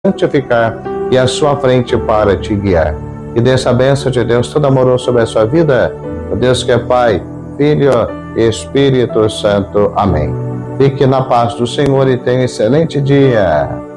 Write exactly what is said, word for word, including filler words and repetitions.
santificar e à sua frente para te guiar. E dessa bênção de Deus todo amoroso sobre a sua vida, o Deus que é Pai, Filho e Espírito Santo. Amém. Fique na paz do Senhor e tenha um excelente dia.